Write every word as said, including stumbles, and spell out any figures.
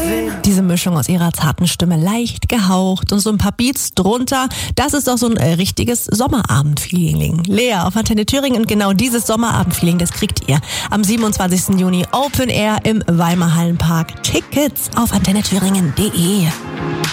Diese Mischung aus ihrer zarten Stimme, leicht gehaucht und so ein paar Beats drunter, das ist doch so ein äh, richtiges Sommerabend-Feeling. Lea auf Antenne Thüringen und genau dieses Sommerabend-Feeling, das kriegt ihr am siebenundzwanzigsten Juni Open Air im Weimar Hallenpark. Tickets auf antenne thüringen punkt de.